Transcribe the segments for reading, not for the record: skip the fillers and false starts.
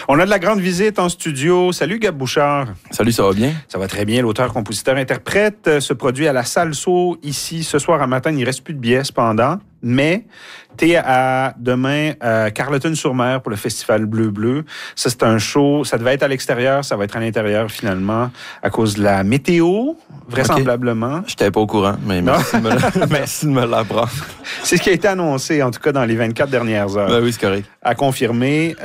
On a de la grande visite en studio. Salut Gab Bouchard. Salut, ça va bien? Ça va très bien. L'auteur, compositeur, interprète se produit à la Salso ici ce soir à matin. Il ne reste plus de billets cependant. Mais tu es demain à Carleton-sur-Mer pour le Festival Bleu-Bleu. Ça, c'est un show. Ça devait être à l'extérieur. Ça va être à l'intérieur finalement à cause de la météo, vraisemblablement. Okay. Je n'étais pas au courant, mais merci de me l'apprendre. C'est ce qui a été annoncé, en tout cas, dans les 24 dernières heures. Ben oui, c'est correct. À confirmer.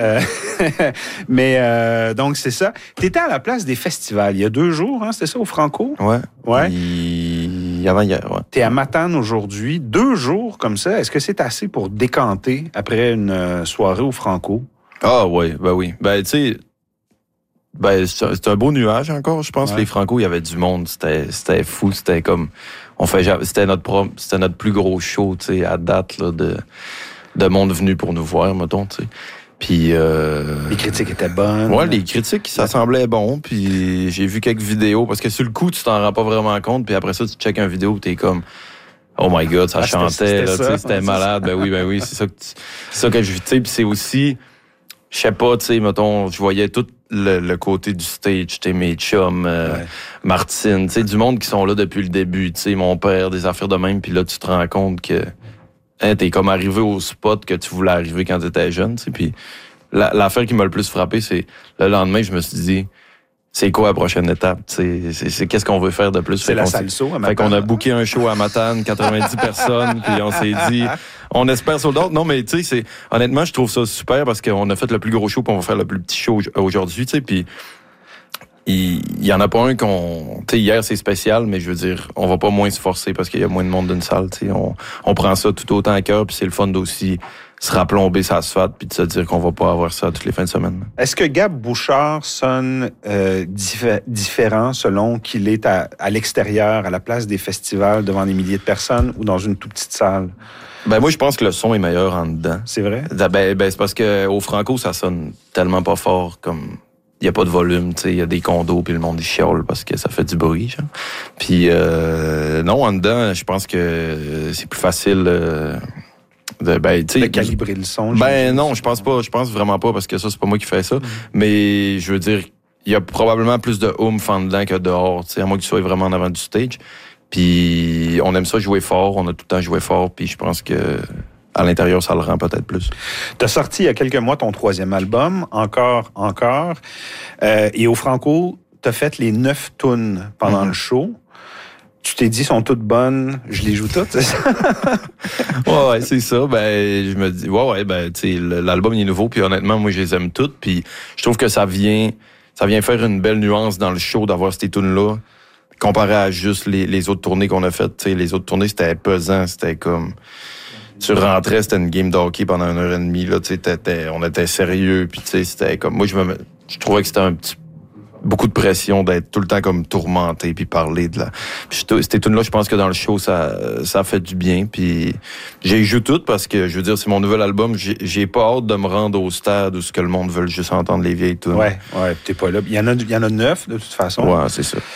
Mais donc, c'est ça. Tu étais à la place des festivals il y a 2 jours, hein, c'était ça, au Franco? Ouais. Avant hier, ouais. Tu es à Matane aujourd'hui. 2 jours comme ça. Est-ce que c'est assez pour décanter après une soirée au Franco? Ah oui, ben oui. Ben tu sais, c'est un beau nuage encore, je pense. Ouais. Les Franco, il y avait du monde. C'était fou. C'était comme... C'était notre plus gros show, tu sais, à date là, de monde venu pour nous voir, mettons, tu sais. Puis les critiques étaient bonnes. Ouais, les critiques, ça semblait bon. Puis j'ai vu quelques vidéos parce que sur le coup, tu t'en rends pas vraiment compte. Puis après ça, tu checkes une vidéo, t'es comme oh my God, ça chantait, c'était malade. Ben oui, c'est ça que je vis. Puis c'est aussi, je sais pas, tu sais, mettons, je voyais tout le côté du stage, tu sais, mes chums, Martine, tu sais, du monde qui sont là depuis le début, tu sais, mon père, des affaires de même. Puis là, tu te rends compte que t'es comme arrivé au spot que tu voulais arriver quand t'étais jeune, tu sais. Puis l'affaire qui m'a le plus frappé, c'est le lendemain, je me suis dit, c'est quoi la prochaine étape? C'est qu'est-ce qu'on veut faire de plus? C'est la Salso à Matane. Fait qu'on a booké un show à Matane, 90 personnes, puis on s'est dit, on espère sur d'autres. Non, mais tu sais, honnêtement, je trouve ça super parce qu'on a fait le plus gros show, puis on va faire le plus petit show aujourd'hui, tu sais, puis il y en a pas un qu'on... Tu sais, hier, c'est spécial, mais je veux dire, on va pas moins se forcer parce qu'il y a moins de monde d'une salle, tu sais. On prend ça tout autant à cœur, puis c'est le fun d'aussi se raplomber sa asphalte puis de se dire qu'on va pas avoir ça toutes les fins de semaine. Est-ce que Gab Bouchard sonne différent selon qu'il est à l'extérieur, à la place des festivals, devant des milliers de personnes ou dans une toute petite salle? Ben moi, je pense que le son est meilleur en dedans. C'est vrai? Ben c'est parce que au Franco, ça sonne tellement pas fort comme... Il y a pas de volume, tu sais, il y a des condos puis le monde il chiale parce que ça fait du bruit, genre. Puis non, en dedans, je pense que c'est plus facile de calibrer le son. Ben non, je pense pas, je pense vraiment pas parce que ça c'est pas moi qui fais ça, mais je veux dire, il y a probablement plus de oomph en dedans que dehors, tu sais, à moins que tu sois vraiment en avant du stage. Puis on aime ça jouer fort, on a tout le temps joué fort, puis je pense que à l'intérieur, ça le rend peut-être plus. Tu as sorti il y a quelques mois ton 3e album, Encore. Et au Franco, tu as fait les 9 tunes pendant le show. Tu t'es dit, sont toutes bonnes, je les joue toutes, c'est ça? ouais, c'est ça. Ben, je me dis, ben, tu sais, l'album il est nouveau, puis honnêtement, moi, je les aime toutes, puis je trouve que ça vient faire une belle nuance dans le show d'avoir ces tunes-là, comparé à juste les autres tournées qu'on a faites. Tu sais, les autres tournées, c'était pesant, c'était comme... Tu rentrais, c'était une game de hockey pendant 1h30, là, tu sais, on était sérieux, puis tu sais, c'était comme... Moi, je trouvais que c'était beaucoup de pression d'être tout le temps comme tourmenté, puis parler de la... Puis ces tunes-là, je pense que dans le show, ça fait du bien, puis j'ai joué toutes parce que, je veux dire, c'est mon nouvel album, j'ai pas hâte de me rendre au stade où ce que le monde veut juste entendre les vieilles tunes. Ouais, t'es pas là. Il y en a 9, de toute façon. Ouais, c'est ça.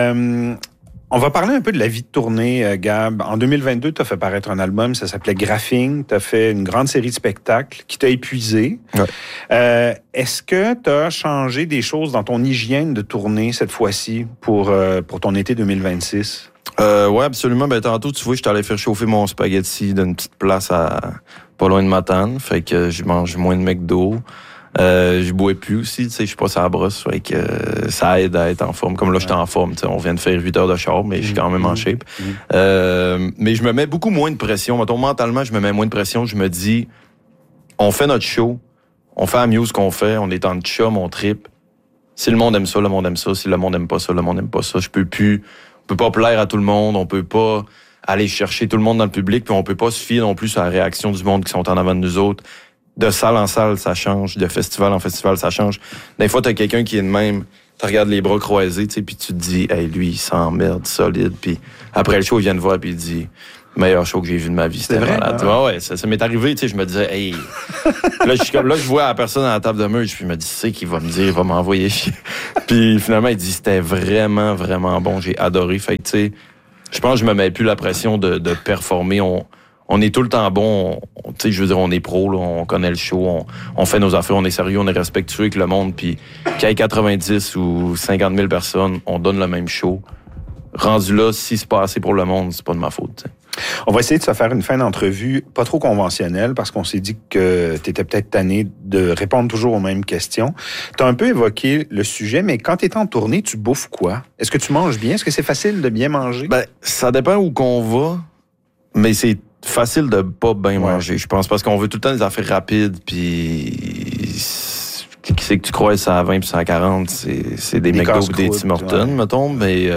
On va parler un peu de la vie de tournée, Gab. En 2022, tu as fait paraître un album, ça s'appelait Graphing. Tu as fait une grande série de spectacles qui t'a épuisé. Ouais. Est-ce que tu as changé des choses dans ton hygiène de tournée cette fois-ci pour ton été 2026? Oui, absolument. Ben, tantôt, tu vois, je t'allais faire chauffer mon spaghetti d'une petite place pas loin de Matane. Fait que je mange moins de McDo. Je bois plus aussi, tu sais, je suis pas sur la brosse, fait que ça aide à être en forme. Comme là, j'étais en forme, tu sais, on vient de faire 8 heures de char, mais je suis quand même en shape. Mais je me mets beaucoup moins de pression. Mettons, mentalement, je me mets moins de pression. Je me dis, on fait notre show, on fait amuse qu'on fait, on est en chum, on tripe. Si le monde aime ça, le monde aime ça. Si le monde aime pas ça, le monde aime pas ça. On peut pas plaire à tout le monde, on peut pas aller chercher tout le monde dans le public, puis on peut pas se fier non plus à la réaction du monde qui sont en avant de nous autres. De salle en salle, ça change. De festival en festival, ça change. Des fois, t'as quelqu'un qui est de même, tu regardes les bras croisés, tu sais, puis tu te dis, hey, lui, il s'emmerde, solide. Puis après le show, il vient te voir, puis il dit, meilleur show que j'ai vu de ma vie, c'était malade. Ouais, ça m'est arrivé, tu sais, je me disais, hey. là, je vois la personne à la table de merch, puis je me dis, c'est qu'il va me dire, il va m'envoyer chier. Puis finalement, il dit, c'était vraiment, vraiment bon, j'ai adoré. Fait que, tu sais, je pense que je me mets plus la pression de performer. on est tout le temps bon. Tu sais, je veux dire, on est pro, là, on connaît le show, on fait nos affaires, on est sérieux, on est respectueux avec le monde. Puis qu'il y ait 90 ou 50 000 personnes, on donne le même show. Rendu là, si c'est pas assez pour le monde, c'est pas de ma faute. T'sais. On va essayer de se faire une fin d'entrevue pas trop conventionnelle parce qu'on s'est dit que tu étais peut-être tanné de répondre toujours aux mêmes questions. Tu as un peu évoqué le sujet, mais quand tu es en tournée, tu bouffes quoi? Est-ce que tu manges bien? Est-ce que c'est facile de bien manger? Ben, ça dépend où qu'on va, mais c'est facile de pas bien manger, je pense, parce qu'on veut tout le temps des affaires rapides, puis qui c'est que tu crois ça à 20 puis ça à 40, c'est des McDo ou des Tim Hortons, mettons, mais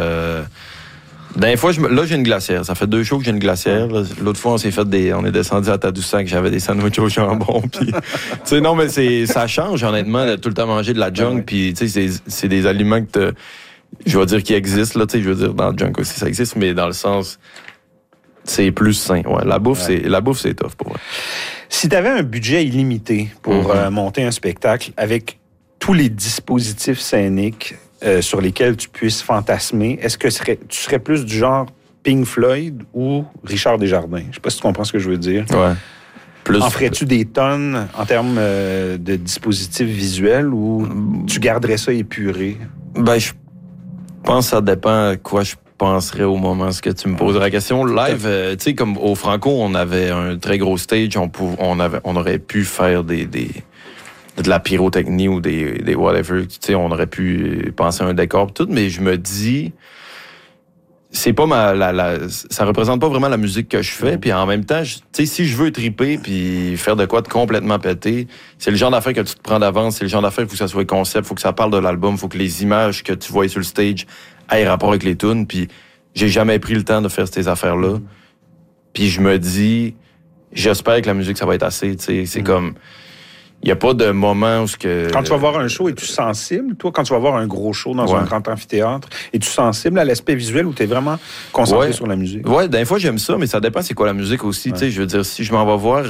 des fois, là, j'ai une glacière. Ça fait 2 shows que j'ai une glacière. L'autre fois, on est descendu à Tadoussac, j'avais des sandwichs au jambon. Puis, tu sais, non, mais ça change, honnêtement, de tout le temps manger de la junk. Puis, tu sais, c'est des aliments que je vais dire qui existent, là, tu sais, je veux dire, dans le junk aussi, ça existe, mais dans le sens, c'est plus sain. Ouais, la bouffe, c'est tough pour moi. Si tu avais un budget illimité pour monter un spectacle avec tous les dispositifs scéniques sur lesquels tu puisses fantasmer, est-ce que tu serais plus du genre Pink Floyd ou Richard Desjardins? Je sais pas si tu comprends ce que je veux dire. Ouais. En ferais-tu des tonnes en termes de dispositifs visuels ou tu garderais ça épuré? Ben, je pense que ça dépend à quoi je penserais au moment où tu me poses la question. Live, tu sais, comme au Franco, on avait un très gros stage, on aurait pu faire de la pyrotechnie ou des whatever, tu sais, on aurait pu penser à un décor et tout, mais je me dis, c'est pas ça représente pas vraiment la musique que je fais, puis en même temps, tu sais, si je veux triper puis faire de quoi de complètement péter, c'est le genre d'affaire que tu te prends d'avance, c'est le genre d'affaire, il faut que ça soit concept, faut que ça parle de l'album, faut que les images que tu vois sur le stage aient rapport avec les tunes, puis j'ai jamais pris le temps de faire ces affaires-là. Puis je me dis, j'espère que la musique, ça va être assez, tu sais, c'est comme... Il n'y a pas de moment où... Quand tu vas voir un show, es-tu sensible? Toi, quand tu vas voir un gros show dans un grand amphithéâtre, es-tu sensible à l'aspect visuel ou tu es vraiment concentré sur la musique? Oui, des fois, j'aime ça, mais ça dépend c'est quoi la musique aussi. Je veux dire, si je m'en vais voir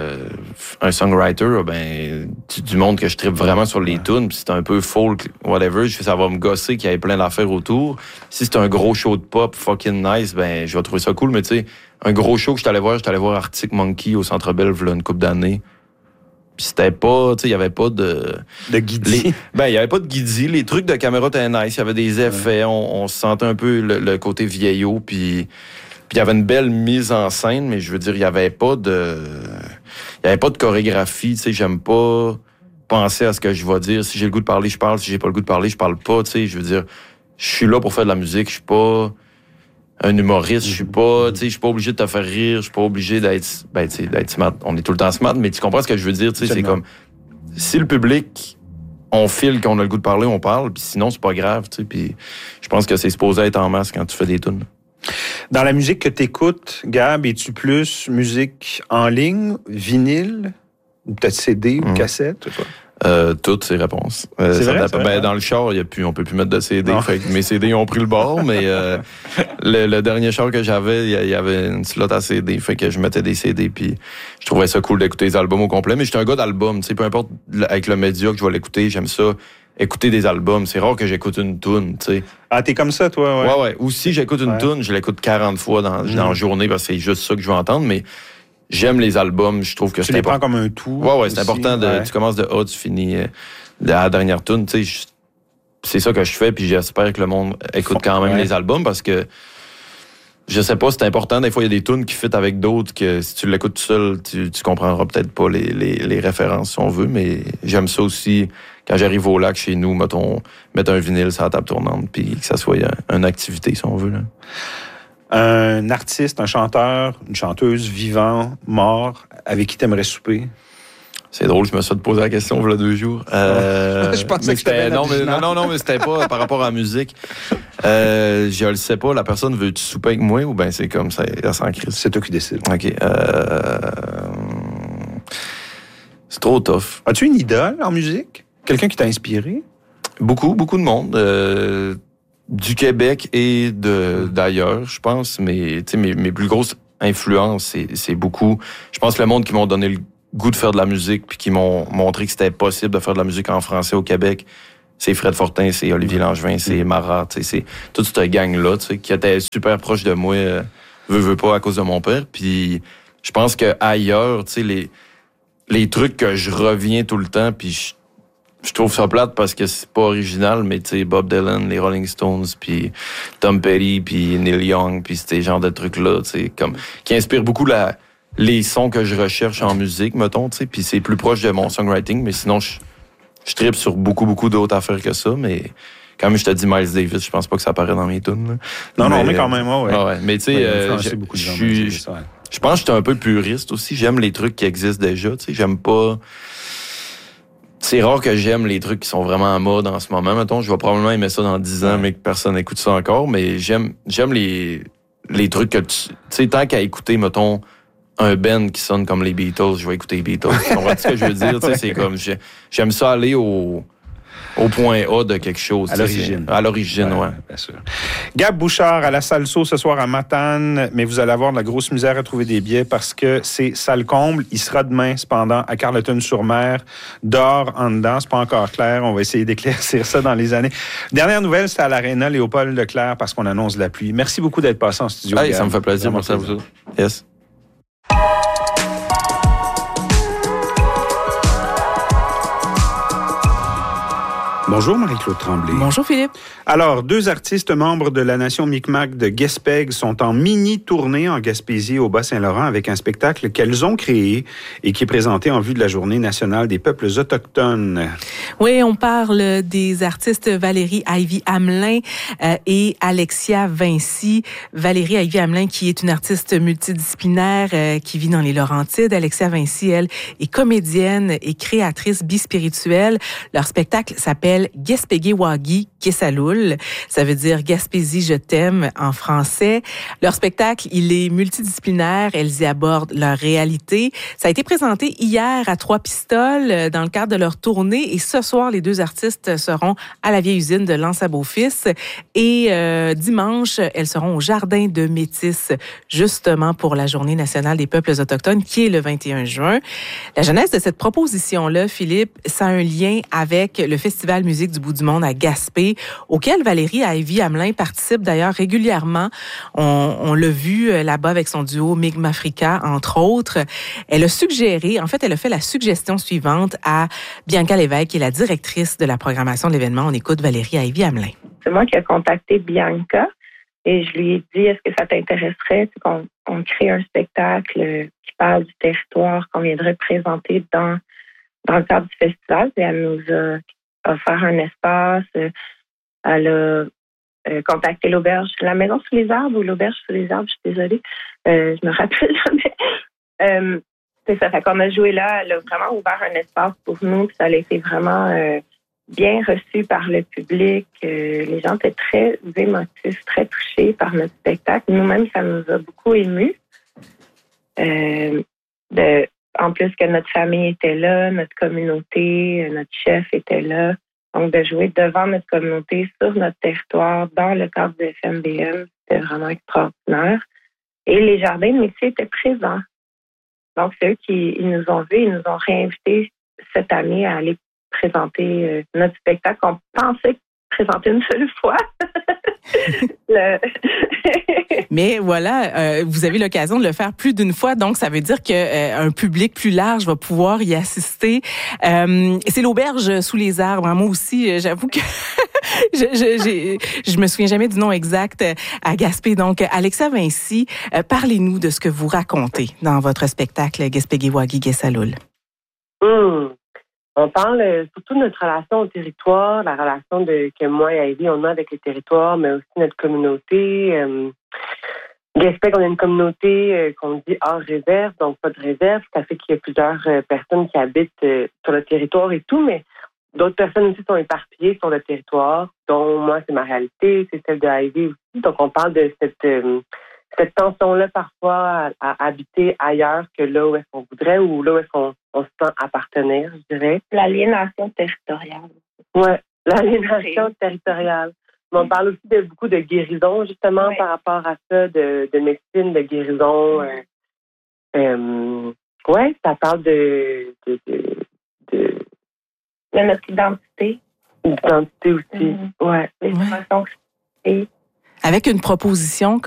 un songwriter, ben, du monde que je trippe vraiment sur les tunes, puis c'est un peu folk, whatever, ça va me gosser qu'il y ait plein d'affaires autour. Si c'est un gros show de pop fucking nice, ben, je vais trouver ça cool, mais tu sais, un gros show que je t'allais voir Arctic Monkey au Centre Bell, il y a une couple d'années. Puis c'était pas, tu sais, il y avait pas de guidi. Il y avait pas de guidi. Les trucs de caméra étaient nice. Il y avait des effets. On se sentait un peu le côté vieillot. Puis il y avait une belle mise en scène, mais je veux dire, il y avait pas de chorégraphie. Tu sais, j'aime pas penser à ce que je vais dire. Si j'ai le goût de parler, je parle. Si j'ai pas le goût de parler, je parle pas. Tu sais, je veux dire, je suis là pour faire de la musique. Je suis pas un humoriste, je suis pas obligé de te faire rire, je suis pas obligé d'être smart. On est tout le temps smart, mais tu comprends ce que je veux dire, tu sais, c'est comme, si le public, on file qu'on a le goût de parler, on parle, puis sinon, c'est pas grave, tu sais, puis je pense que c'est supposé être en masse quand tu fais des tunes. Dans la musique que t'écoutes, Gab, es-tu plus musique en ligne, vinyle, ou peut-être CD ou cassette, ou quoi? Toutes ces réponses. C'est vrai? Dans le char, on peut plus mettre de CD. Fait que mes CD ont pris le bord, mais le dernier char que j'avais, il y avait une slot à CD. Fait que je mettais des CD, puis je trouvais ça cool d'écouter les albums au complet. Mais j'étais un gars d'album, tu sais, peu importe avec le média que je vais l'écouter, j'aime ça. Écouter des albums, c'est rare que j'écoute une toune, tu sais. Ah, t'es comme ça, toi, Ouais. Ou si j'écoute une toune, je l'écoute 40 fois dans la journée parce que c'est juste ça que je veux entendre, mais j'aime les albums, je trouve que tu les prends comme un tout. Ouais, c'est important. Tu commences de A, tu finis à la dernière tune. Tu sais, c'est ça que je fais, puis j'espère que le monde écoute quand même les albums parce que je sais pas, c'est important. Des fois, il y a des tunes qui fit avec d'autres que si tu l'écoutes tout seul, tu comprendras peut-être pas les références si on veut, mais j'aime ça aussi. Quand j'arrive au lac chez nous, mettre un vinyle sur la table tournante, puis que ça soit une activité si on veut, là. Un artiste, un chanteur, une chanteuse, vivant, mort, avec qui t'aimerais souper? C'est drôle, je me suis posé la question il y a 2 jours. Je pensais que c'était non, mais c'était pas par rapport à la musique. Je le sais pas, la personne veut-tu souper avec moi ou bien c'est comme ça, elle s'en crise? C'est toi qui décides. OK. C'est trop tough. As-tu une idole en musique? Quelqu'un qui t'a inspiré? Beaucoup de monde. Du Québec et d'ailleurs, je pense, mais tu sais, mes plus grosses influences, c'est beaucoup. Je pense que le monde qui m'ont donné le goût de faire de la musique puis qui m'ont montré que c'était possible de faire de la musique en français au Québec, c'est Fred Fortin, c'est Olivier Langevin, c'est Marat, tu sais, c'est toute cette gang-là, tu sais, qui était super proche de moi, veut pas à cause de mon père. Puis je pense que ailleurs, tu sais, les trucs que je reviens tout le temps, puis je trouve ça plate parce que c'est pas original, mais tu sais, Bob Dylan, les Rolling Stones, puis Tom Petty, puis Neil Young, puis ces genres de trucs-là, tu sais, comme qui inspirent beaucoup les sons que je recherche en musique, mettons, tu sais, puis c'est plus proche de mon songwriting, mais sinon, je trippe sur beaucoup d'autres affaires que ça, mais quand même, je te dis Miles Davis, je pense pas que ça apparaît dans mes tunes. Non, mais quand même, ouais. Ouais. Mais tu sais, je pense que j'étais un peu puriste aussi. J'aime les trucs qui existent déjà, tu sais, j'aime pas... C'est rare que j'aime les trucs qui sont vraiment en mode en ce moment. Mettons, je vais probablement aimer ça dans 10 ans, mais que personne n'écoute ça encore. Mais j'aime les trucs que tu sais, tant qu'à écouter, mettons, un band qui sonne comme les Beatles, je vais écouter les Beatles. Tu comprends ce que je veux dire? Tu sais, c'est comme, j'aime ça aller au point A de quelque chose. À l'origine, ouais. Bien sûr. Gab Bouchard à la Salso ce soir à Matane, mais vous allez avoir de la grosse misère à trouver des billets parce que c'est salle comble. Il sera demain, cependant, à Carleton-sur-Mer. Dehors, en dedans, c'est pas encore clair. On va essayer d'éclaircir ça dans les années. Dernière nouvelle, c'est à l'Aréna Léopold Leclerc parce qu'on annonce de la pluie. Merci beaucoup d'être passé en studio. Hey, ça me fait plaisir. Merci à vous. Yes. Bonjour Marie-Claude Tremblay. Bonjour Philippe. Alors, 2 artistes membres de la nation Micmac de Gaspègue sont en mini-tournée en Gaspésie au Bas-Saint-Laurent avec un spectacle qu'elles ont créé et qui est présenté en vue de la Journée nationale des peuples autochtones. Oui, on parle des artistes Valérie Ivy-Hamelin et Alexia Vinci. Valérie Ivy-Hamelin qui est une artiste multidisciplinaire qui vit dans les Laurentides. Alexia Vinci, elle, est comédienne et créatrice bispirituelle. Leur spectacle s'appelle Gaspégué-Wagi Kesaloul. Ça veut dire Gaspésie, je t'aime en français. Leur spectacle, il est multidisciplinaire. Elles y abordent leur réalité. Ça a été présenté hier à Trois-Pistoles dans le cadre de leur tournée. Et ce soir, les 2 artistes seront à la vieille usine de L'Anse-à-Beaufils. Et dimanche, elles seront au Jardin de Métis, justement pour la Journée nationale des peuples autochtones, qui est le 21 juin. La genèse de cette proposition-là, Philippe, ça a un lien avec le Festival Musique du bout du monde à Gaspé, auquel Valérie Ivy-Hamelin participe d'ailleurs régulièrement. On l'a vu là-bas avec son duo Migmafrica, entre autres. Elle a suggéré, en fait, elle a fait la suggestion suivante à Bianca Lévesque, qui est la directrice de la programmation de l'événement. On écoute Valérie Ivy-Hamelin. C'est moi qui ai contacté Bianca et je lui ai dit, est-ce que ça t'intéresserait qu'on crée un spectacle qui parle du territoire qu'on viendrait présenter dans le cadre du festival? Et elle nous a offert un espace. Elle a contacté l'auberge, la maison sous les arbres ou l'auberge sous les arbres, je suis désolée. Je me rappelle jamais. C'est ça, fait qu'on a joué là. Elle a vraiment ouvert un espace pour nous. Ça a été vraiment bien reçu par le public. Les gens étaient très émotifs, très touchés par notre spectacle. Nous-mêmes, ça nous a beaucoup émus. En plus que notre famille était là, notre communauté, notre chef était là. Donc, de jouer devant notre communauté, sur notre territoire, dans le cadre de FMBM, c'était vraiment extraordinaire. Et les jardins de métier étaient présents. Donc, c'est eux qui nous ont vus, ils nous ont réinvités cette année à aller présenter notre spectacle qu'on pensait présenter une seule fois. Mais voilà, vous avez l'occasion de le faire plus d'une fois, donc ça veut dire qu'un public plus large va pouvoir y assister. C'est l'auberge sous les arbres. Moi aussi, j'avoue que je me souviens jamais du nom exact à Gaspé. Donc, Alexia Vinci, parlez-nous de ce que vous racontez dans votre spectacle Gaspégué-Wagi Kesaloul. On parle surtout de notre relation au territoire, la relation que moi et Ivy, on a avec les territoires, mais aussi notre communauté. Gaspé, on a une communauté qu'on dit hors réserve, donc pas de réserve. Ça fait qu'il y a plusieurs personnes qui habitent sur le territoire et tout, mais d'autres personnes aussi sont éparpillées sur le territoire, dont moi, c'est ma réalité, c'est celle de Ivy aussi. Donc, on parle de cette tension-là parfois à habiter ailleurs que là où est-ce qu'on voudrait ou là où est-ce qu'on se sent appartenir, je dirais. L'aliénation territoriale. Oui, l'aliénation territoriale. Mais on parle aussi de beaucoup de guérison, justement, par rapport à ça, de médecine, de guérison. Oui, ça parle de notre identité. L'identité aussi, ouais. Les émotions. Avec une proposition